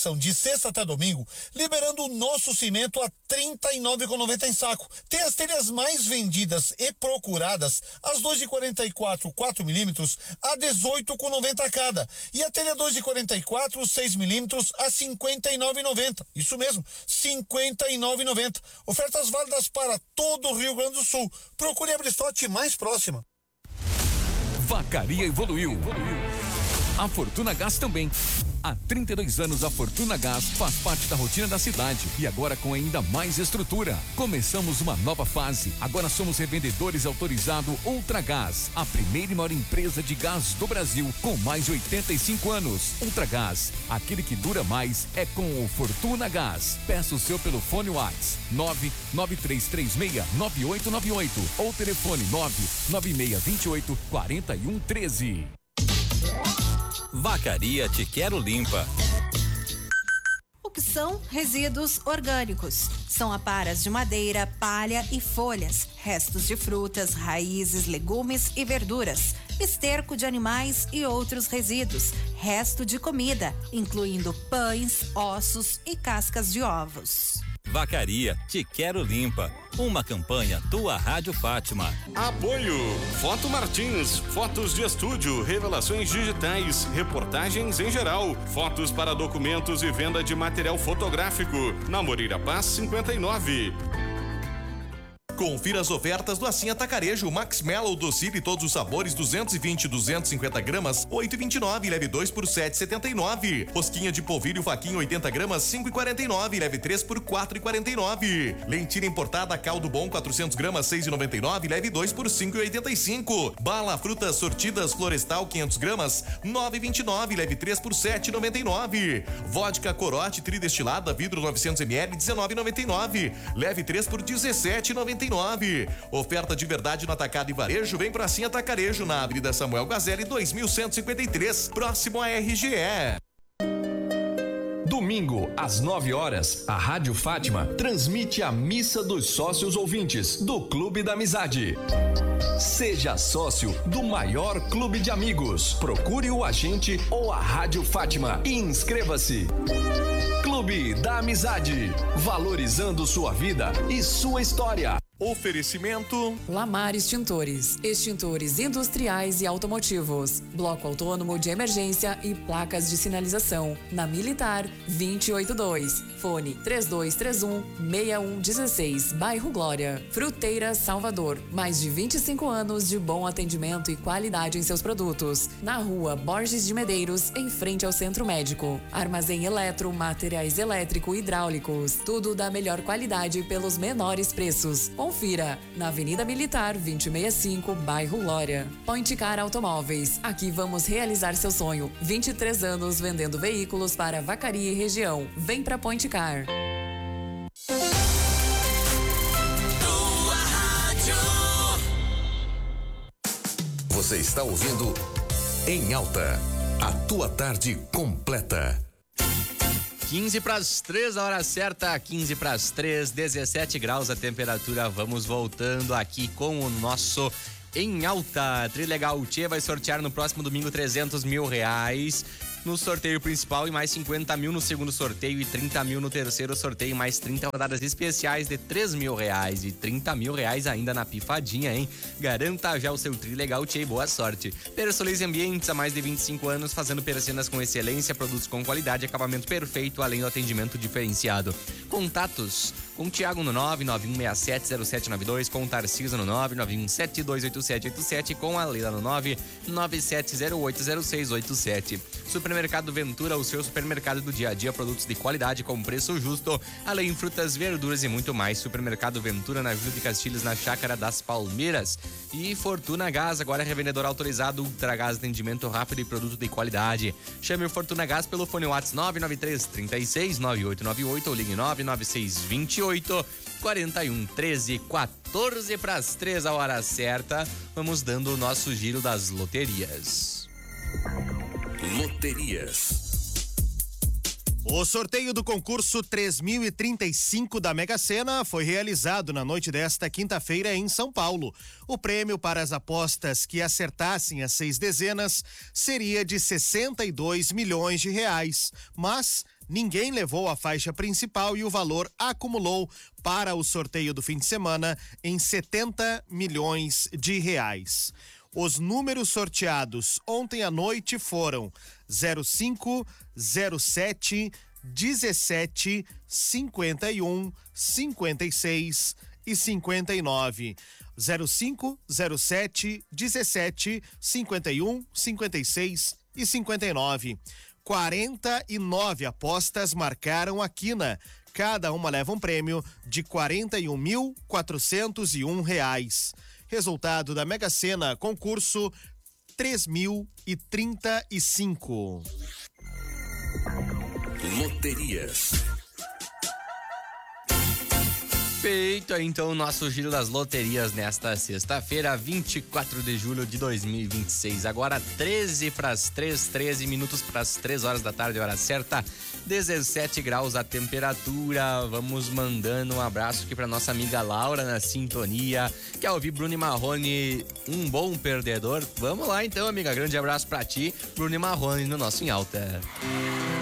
São de sexta até domingo, liberando o nosso cimento a R$ 39,90 em saco. Tem as telhas mais vendidas e procuradas, as 2,44 4 milímetros a R$ 18,90 cada. E a telha 2,44 6 milímetros a R$ 59,90. Isso mesmo, R$ 59,90. Ofertas válidas para todo o Rio Grande do Sul. Procure a Bristote mais próxima. Vacaria evoluiu. A Fortuna Gás também. Há 32 anos a Fortuna Gás faz parte da rotina da cidade e agora com ainda mais estrutura. Começamos uma nova fase. Agora somos revendedores autorizados Ultragás, a primeira e maior empresa de gás do Brasil com mais de 85 anos. Ultragás, aquele que dura mais é com o Fortuna Gás. Peça o seu pelo fone WhatsApp 993369898 ou telefone 996284113. Vacaria Te Quero Limpa. O que são resíduos orgânicos? São aparas de madeira, palha e folhas, restos de frutas, raízes, legumes e verduras, esterco de animais e outros resíduos, resto de comida, incluindo pães, ossos e cascas de ovos. Vacaria Te Quero Limpa. Uma campanha Tua Rádio Fátima. Apoio Foto Martins, fotos de estúdio, revelações digitais, reportagens em geral, fotos para documentos e venda de material fotográfico. Na Moreira Paz 59. Confira as ofertas do Assim Atacarejo. Max Mellow Docile todos os sabores 220 250 gramas 8,29, leve 2 por 7,79. Rosquinha de polvilho faquinha 80 gramas 5,49, leve 3 por 4,49. Lentilha importada caldo bom 400 gramas 6,99, leve 2 por 5,85. Bala frutas sortidas florestal 500 gramas 9,29, leve 3 por 7,99. Vodka Corote tridestilada vidro 900 ml 19,99, leve 3 por 17,99. Oferta de verdade no atacado e varejo. Vem pra Assim Atacarejo na Avenida Samuel Gazelli 2153, próximo à RGE. Domingo, às 9 horas, a Rádio Fátima transmite a Missa dos Sócios Ouvintes do Clube da Amizade. Seja sócio do maior clube de amigos. Procure o agente ou a Rádio Fátima e inscreva-se. Clube da Amizade, valorizando sua vida e sua história. Oferecimento Lamar Extintores, extintores industriais e automotivos, bloco autônomo de emergência e placas de sinalização, na Militar 282, fone 3231-6116, bairro Glória. Fruteira Salvador, mais de 25 anos de bom atendimento e qualidade em seus produtos, na rua Borges de Medeiros, em frente ao Centro Médico. Armazém eletro, materiais elétrico e hidráulicos, tudo da melhor qualidade pelos menores preços. Confira, na Avenida Militar 2065, bairro Glória. Point Car Automóveis, aqui vamos realizar seu sonho. 23 anos vendendo veículos para Vacaria e região. Vem pra Point Car. Você está ouvindo Em Alta, a tua tarde completa. 15 para as 3, a hora certa, 15 para as 3, 17 graus a temperatura. Vamos voltando aqui com o nosso Em Alta. Trilegal Tchê vai sortear no próximo domingo R$300 mil no sorteio principal e mais 50 mil no segundo sorteio e 30 mil no terceiro sorteio, mais 30 rodadas especiais de R$3 mil e 30 mil ainda na pifadinha, hein? Garanta já o seu Trilegal Tchê, boa sorte. Persolize Ambientes, há mais de 25 anos fazendo persianas com excelência, produtos com qualidade, acabamento perfeito, além do atendimento diferenciado. Contatos com o Thiago no 991670792, com o Tarcísio no 991728787, com a Leila no 997080687. Supermercado Ventura, o seu supermercado do dia a dia, produtos de qualidade com preço justo, além frutas, verduras e muito mais. Supermercado Ventura na Vila de Castilhos, na Chácara das Palmeiras. E Fortuna Gás, agora revendedor autorizado, Ultragás, atendimento rápido e produto de qualidade. Chame o Fortuna Gás pelo fone WhatsApp 993 36 9898 ou ligue 99628 4113, 14 para as 3, a hora certa. Vamos dando o nosso giro das loterias. Loterias. O sorteio do concurso 3035 da Mega Sena foi realizado na noite desta quinta-feira em São Paulo. O prêmio para as apostas que acertassem as 6 dezenas seria de R$62 milhões, mas Ninguém levou a faixa principal e o valor acumulou para o sorteio do fim de semana em 70 milhões de reais. Os números sorteados ontem à noite foram 05, 07, 17, 51, 56 e 59. 05, 07, 17, 51, 56 e 59. 49 apostas marcaram a quina. Cada uma leva um prêmio de R$ 41.401. Resultado da Mega Sena, concurso 3035. Loterias. Feito aí então o nosso giro das loterias nesta sexta-feira, 24 de julho de 2026. Agora 13 para as 3, 13 minutos para as 3 horas da tarde, hora certa, 17 graus a temperatura. Vamos mandando um abraço aqui para nossa amiga Laura na sintonia. Quer ouvir Bruno e Marrone, um bom perdedor? Vamos lá então, amiga. Grande abraço para ti, Bruno e Marrone, no nosso Em Alta.